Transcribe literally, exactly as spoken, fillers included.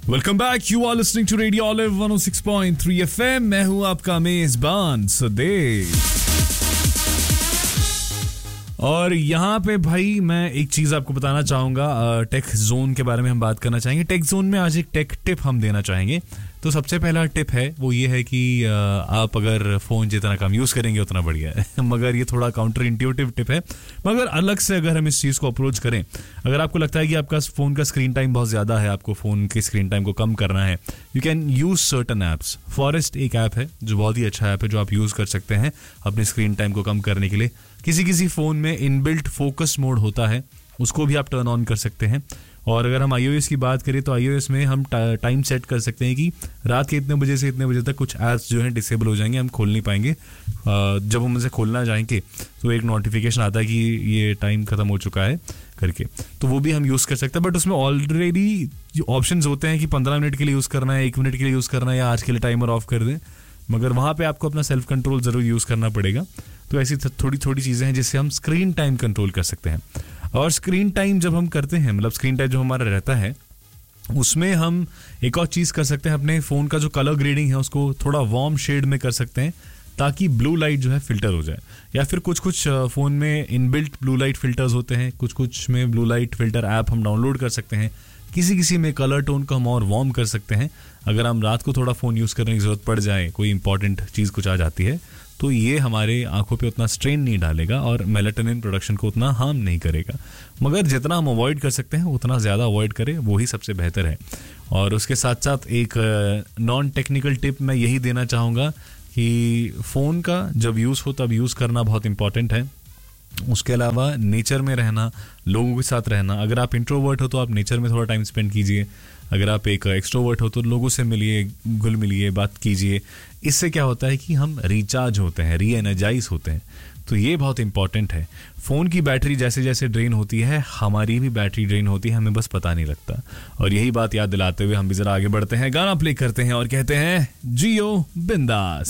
Welcome back, you are listening to radio olive one O six point three FM. मैं हूं आपका मेजबान सदेव, और यहाँ पे भाई मैं एक चीज आपको बताना चाहूंगा। टेक जोन के बारे में हम बात करना चाहेंगे। टेक जोन में आज एक टेक टिप हम देना चाहेंगे। तो सबसे पहला टिप है वो ये है कि आप अगर फोन जितना कम यूज करेंगे उतना बढ़िया है। मगर ये थोड़ा काउंटर इंट्यूटिव टिप है, मगर अलग से अगर हम इस चीज को अप्रोच करें, अगर आपको लगता है कि आपका फोन का स्क्रीन टाइम बहुत ज्यादा है, आपको फोन के स्क्रीन टाइम को कम करना है, you can use certain apps. Forest एक ऐप है जो बहुत ही अच्छा ऐप है, जो आप यूज कर सकते हैं अपने स्क्रीन टाइम को कम करने के लिए। किसी किसी फोन में इनबिल्ट फोकस मोड होता है, उसको भी आप टर्न ऑन कर सकते हैं। और अगर हम आईओएस की बात करें तो आईओएस में हम टाइम सेट कर सकते हैं कि रात के इतने बजे से इतने बजे तक कुछ ऐप्स जो हैं डिसेबल हो जाएंगे, हम खोल नहीं पाएंगे। जब हम उनसे खोलना जाएंगे तो एक नोटिफिकेशन आता है कि ये टाइम खत्म हो चुका है करके, तो वो भी हम यूज़ कर सकते हैं। बट उसमें ऑलरेडी जो ऑप्शन होते हैं कि पंद्रह मिनट के लिए यूज़ करना है, एक मिनट के लिए यूज़ करना है, या आज के लिए टाइमर ऑफ कर दें, मगर वहाँ पे आपको अपना सेल्फ कंट्रोल ज़रूर यूज़ करना पड़ेगा। तो ऐसी थोड़ी थोड़ी चीज़ें हैं जिससे हम स्क्रीन टाइम कंट्रोल कर सकते हैं। और स्क्रीन टाइम जब हम करते हैं, मतलब स्क्रीन टाइम जो हमारा रहता है, उसमें हम एक और चीज़ कर सकते हैं, अपने फ़ोन का जो कलर ग्रेडिंग है उसको थोड़ा वार्म शेड में कर सकते हैं, ताकि ब्लू लाइट जो है फिल्टर हो जाए। या फिर कुछ कुछ फ़ोन में इनबिल्ट ब्लू लाइट फिल्टर्स होते हैं, कुछ कुछ में ब्लू लाइट फिल्टर ऐप हम डाउनलोड कर सकते हैं। किसी किसी में कलर टोन को हम और वार्म कर सकते हैं। अगर हम रात को थोड़ा फ़ोन यूज़ करने की ज़रूरत पड़ जाए, कोई इंपॉर्टेंट चीज़ कुछ आ जाती है, तो ये हमारे आंखों पे उतना स्ट्रेन नहीं डालेगा और मेलाटोनिन प्रोडक्शन को उतना हार्म नहीं करेगा। मगर जितना हम अवॉइड कर सकते हैं उतना ज़्यादा अवॉइड करें, वो ही सबसे बेहतर है। और उसके साथ साथ एक नॉन टेक्निकल टिप मैं यही देना चाहूँगा कि फ़ोन का जब यूज़ हो तब यूज़ करना बहुत इंपॉर्टेंट है। उसके अलावा नेचर में रहना, लोगों के साथ रहना। अगर आप इंट्रोवर्ट हो तो आप नेचर में थोड़ा टाइम स्पेंड कीजिए। अगर आप एक एक्सट्रोवर्ट हो तो लोगों से मिलिए, घुल मिलिए, बात कीजिए। इससे क्या होता है कि हम रिचार्ज होते हैं, री एनर्जाइज होते हैं। तो ये बहुत इंपॉर्टेंट है। फ़ोन की बैटरी जैसे जैसे ड्रेन होती है, हमारी भी बैटरी ड्रेन होती है, हमें बस पता नहीं लगता। और यही बात याद दिलाते हुए हम भी ज़रा आगे बढ़ते हैं, गाना प्ले करते हैं और कहते हैं जियो बिंदास।